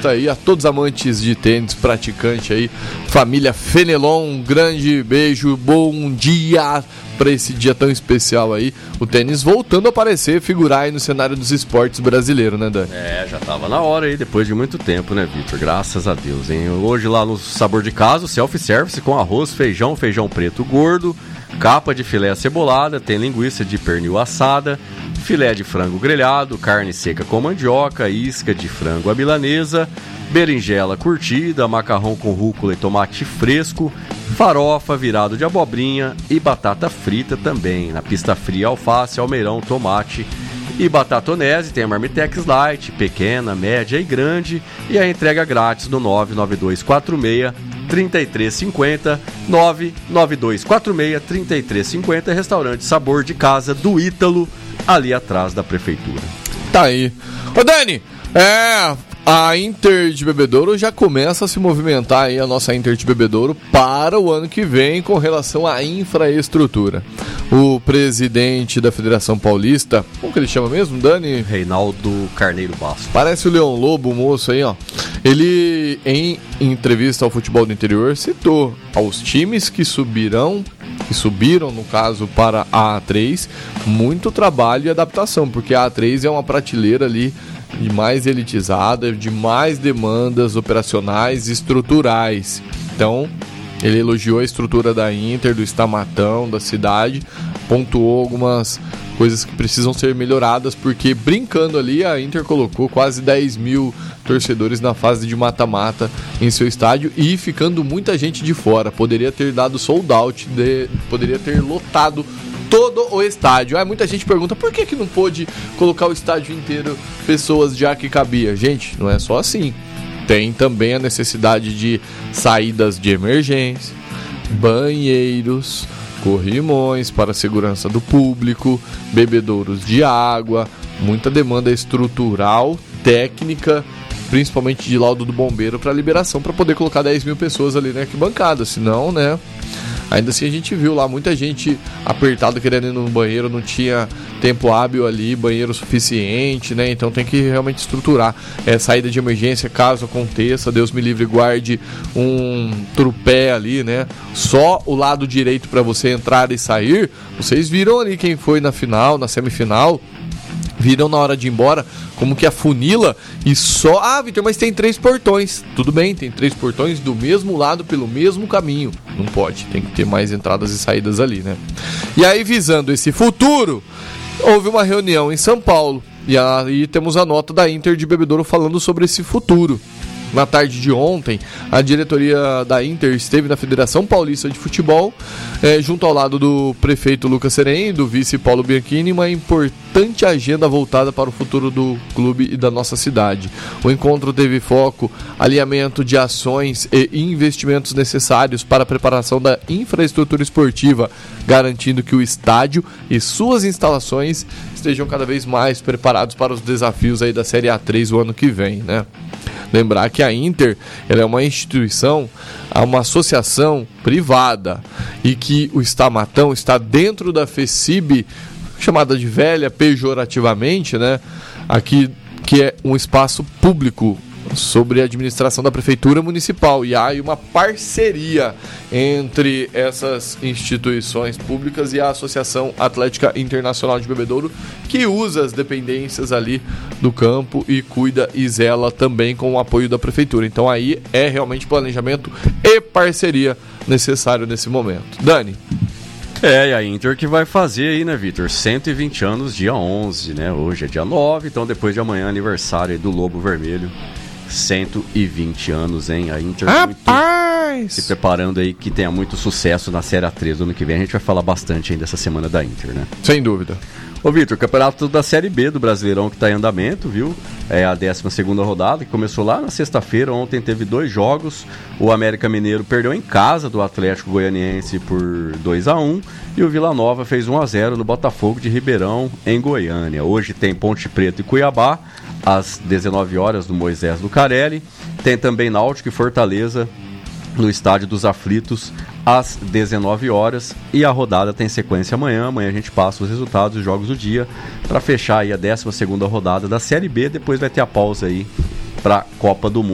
Paulista aí, a todos amantes de tênis, praticante aí, família Fenelon, um grande beijo, bom dia para esse dia tão especial aí, o tênis voltando a aparecer, figurar aí no cenário dos esportes brasileiros, né, Dani? Já tava na hora aí, depois de muito tempo, né, Vitor? Graças a Deus, hein? Hoje lá no Sabor de Casa, o self-service com arroz, feijão preto gordo, capa de filé acebolada, tem linguiça de pernil assada, filé de frango grelhado, carne seca com mandioca, isca de frango à milanesa, berinjela curtida, macarrão com rúcula e tomate fresco, farofa, virado de abobrinha e batata frita também. Na pista fria, alface, almeirão, tomate e batatonese. Tem a Marmitex Light, pequena, média e grande. E a entrega grátis do 99246-3350, 99246-3350, restaurante Sabor de Casa do Ítalo, ali atrás da prefeitura. Tá aí. Ô Dani, a Inter de Bebedouro já começa a se movimentar aí, a nossa Inter de Bebedouro, para o ano que vem com relação à infraestrutura. O presidente da Federação Paulista, como que ele chama mesmo, Dani? Reinaldo Carneiro Basso. Parece o Leão Lobo, o moço aí, ó. Ele, em entrevista ao Futebol do Interior, citou aos times que subiram, no caso, para a A3, muito trabalho e adaptação, porque a A3 é uma prateleira ali de mais elitizada, de mais demandas operacionais e estruturais. Então, ele elogiou a estrutura da Inter, do Estamatão, da cidade, pontuou algumas coisas que precisam ser melhoradas, porque brincando ali, a Inter colocou quase 10 mil torcedores na fase de mata-mata em seu estádio e ficando muita gente de fora. Poderia ter dado sold out, poderia ter lotado todo o estádio. Muita gente pergunta por que não pôde colocar o estádio inteiro pessoas já que cabia. Gente, não é só assim. Tem também a necessidade de saídas de emergência, banheiros, corrimões para a segurança do público, bebedouros de água, muita demanda estrutural, técnica, principalmente de laudo do bombeiro para liberação, para poder colocar 10 mil pessoas ali na arquibancada. Senão, né? Ainda assim a gente viu lá muita gente apertada querendo ir no banheiro, não tinha tempo hábil ali, banheiro suficiente, né? Então tem que realmente estruturar saída de emergência caso aconteça, Deus me livre e guarde um trupé ali, né? Só o lado direito para você entrar e sair. Vocês viram ali quem foi na final, na semifinal, viram na hora de ir embora como que afunila e só... Vitor, mas tem 3 portões. Tudo bem, tem 3 portões do mesmo lado, pelo mesmo caminho. Não pode, tem que ter mais entradas e saídas ali, né? E aí, visando esse futuro, houve uma reunião em São Paulo. E aí temos a nota da Inter de Bebedouro falando sobre esse futuro. Na tarde de ontem, a diretoria da Inter esteve na Federação Paulista de Futebol, junto ao lado do prefeito Lucas Serem e do vice Paulo Bianchini, uma importante agenda voltada para o futuro do clube e da nossa cidade. O encontro teve foco, alinhamento de ações e investimentos necessários para a preparação da infraestrutura esportiva, garantindo que o estádio e suas instalações estejam cada vez mais preparados para os desafios aí da Série A3 o ano que vem, né? Lembrar que a Inter, ela é uma instituição, uma associação privada e que o Estamatão está dentro da FECIB, chamada de velha pejorativamente, né? Aqui, que é um espaço público sobre a administração da Prefeitura Municipal. E há uma parceria entre essas instituições públicas e a Associação Atlética Internacional de Bebedouro, que usa as dependências ali do campo e cuida e zela também com o apoio da Prefeitura. Então aí é realmente planejamento e parceria necessário nesse momento. Dani? E a Inter que vai fazer aí, né, Vitor? 120 anos, dia 11, né? Hoje é dia 9, então depois de amanhã, aniversário aí do Lobo Vermelho. 120 anos, hein? A Inter se preparando aí que tenha muito sucesso na Série A3 do ano que vem. A gente vai falar bastante ainda essa semana da Inter, né? Sem dúvida. Ô, Vitor, campeonato da Série B do Brasileirão que está em andamento, viu? É a 12ª rodada, que começou lá na sexta-feira. Ontem teve 2 jogos. O América Mineiro perdeu em casa do Atlético Goianiense por 2-1. E o Vila Nova fez 1-0 no Botafogo de Ribeirão, em Goiânia. Hoje tem Ponte Preta e Cuiabá, às 19 horas, no Moisés Lucarelli. Tem também Náutico e Fortaleza no Estádio dos Aflitos, às 19 horas. E a rodada tem sequência amanhã. Amanhã a gente passa os resultados dos jogos do dia para fechar aí a 12ª rodada da Série B. Depois vai ter a pausa aí para a Copa do Mundo.